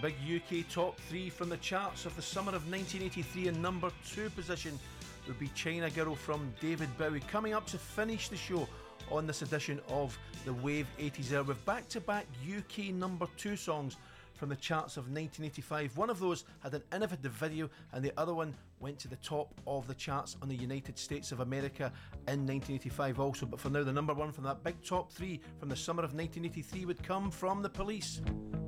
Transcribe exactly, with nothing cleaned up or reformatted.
big U K top three from the charts of the summer of nineteen eighty-three. In number two position would be China Girl from David Bowie. Coming up to finish the show on this edition of the Wave eighties era with back-to-back U K number two songs from the charts of nineteen eighty-five. One of those had an innovative video and the other one went to the top of the charts on the United States of America in nineteen eighty-five also. But for now, the number one from that big top three from the summer of nineteen eighty-three would come from The Police.